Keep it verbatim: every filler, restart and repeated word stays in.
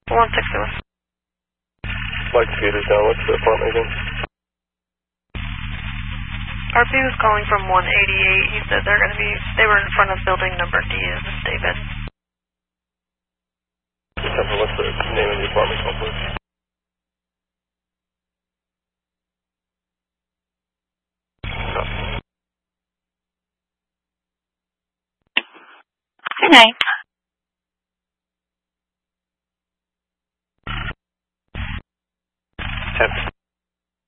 one sixty-one. Mike Peters down. What's the apartment again? R P was calling from one eighty-eight. He said they're going to be, they were in front of building number D. This is David. What's the name of the apartment complex? Good night.